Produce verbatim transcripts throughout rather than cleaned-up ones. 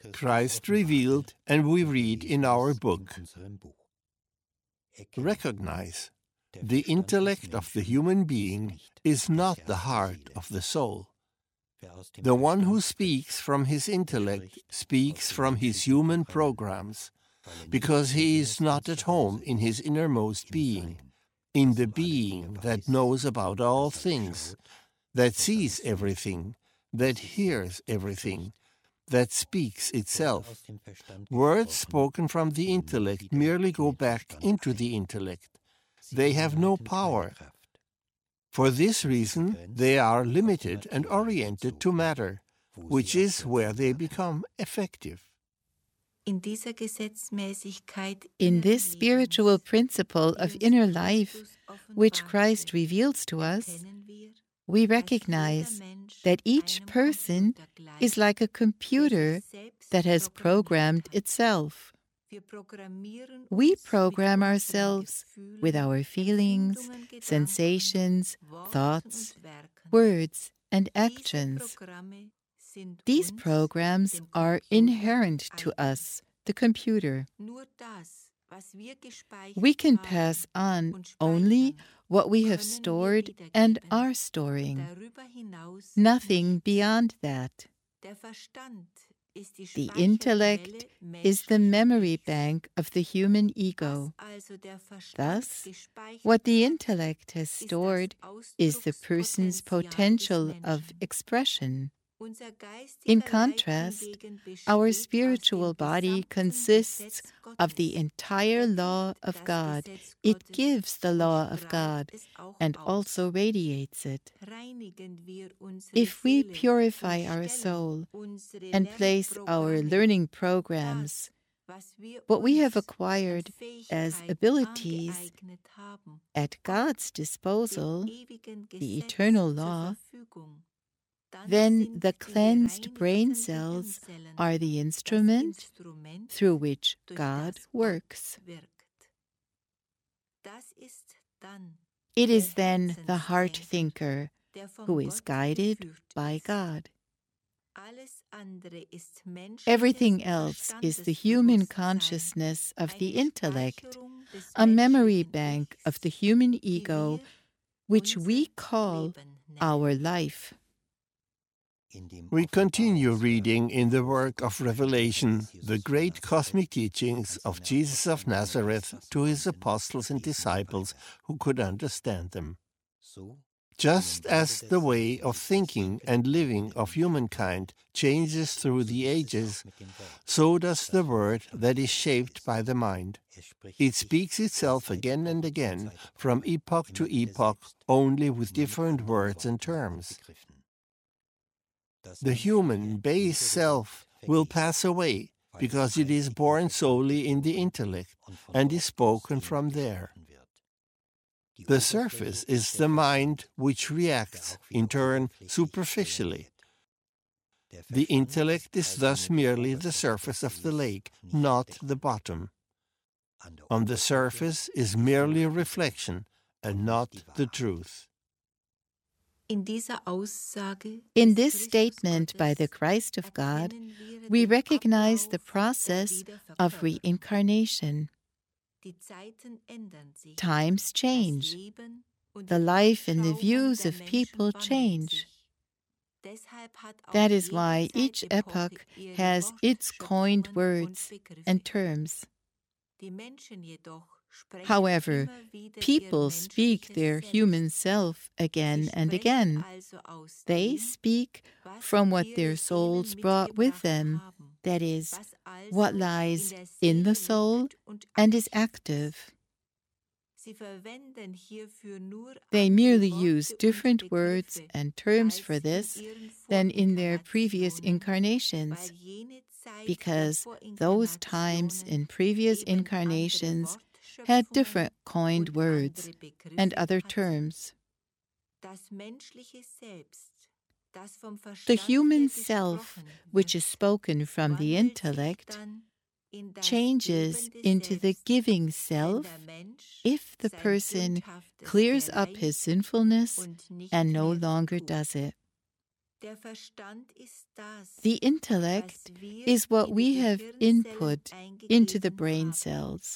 Christ revealed, and we read in our book. Recognize, the intellect of the human being is not the heart of the soul. The one who speaks from his intellect speaks from his human programs, because he is not at home in his innermost being, in the being that knows about all things, that sees everything, that hears everything, that speaks itself. Words spoken from the intellect merely go back into the intellect. They have no power. For this reason, they are limited and oriented to matter, which is where they become effective. In this spiritual principle of inner life, which Christ reveals to us, we recognize that each person is like a computer that has programmed itself. We program ourselves with our feelings, sensations, thoughts, words, and actions. These programs are inherent to us, the computer. We can pass on only what we have stored and are storing. Nothing beyond that. The intellect is the memory bank of the human ego. Thus, what the intellect has stored is the person's potential of expression. In contrast, our spiritual body consists of the entire law of God. It gives the law of God and also radiates it. If we purify our soul and place our learning programs, what we have acquired as abilities, at God's disposal, the eternal law, then the cleansed brain cells are the instrument through which God works. It is then the heart thinker who is guided by God. Everything else is the human consciousness of the intellect, a memory bank of the human ego, which we call our life. We continue reading in the work of Revelation the great cosmic teachings of Jesus of Nazareth to his apostles and disciples who could understand them. Just as the way of thinking and living of humankind changes through the ages, so does the word that is shaped by the mind. It speaks itself again and again, from epoch to epoch, only with different words and terms. The human base self will pass away because it is born solely in the intellect and is spoken from there. The surface is the mind which reacts, in turn, superficially. The intellect is thus merely the surface of the lake, not the bottom. On the surface is merely reflection and not the truth. In this statement by the Christ of God, we recognize the process of reincarnation. Times change. The life and the views of people change. That is why each epoch has its coined words and terms. However, people speak their human self again and again. They speak from what their souls brought with them, that is, what lies in the soul and is active. They merely use different words and terms for this than in their previous incarnations, because those times in previous incarnations had different coined words and other terms. The human self, which is spoken from the intellect, changes into the giving self if the person clears up his sinfulness and no longer does it. The intellect is what we have input into the brain cells.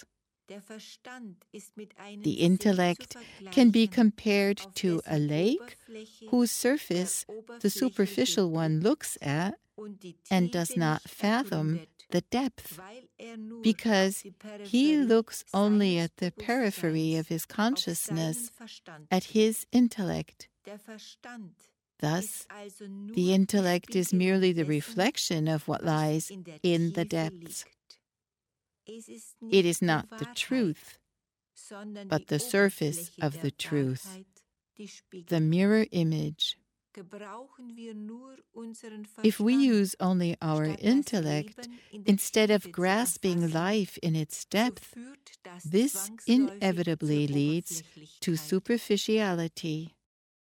The intellect can be compared to a lake whose surface the superficial one looks at and does not fathom the depth, because he looks only at the periphery of his consciousness, at his intellect. Thus, the intellect is merely the reflection of what lies in the depths. It is not the truth, but the surface of the truth, the mirror image. If we use only our intellect instead of grasping life in its depth, this inevitably leads to superficiality.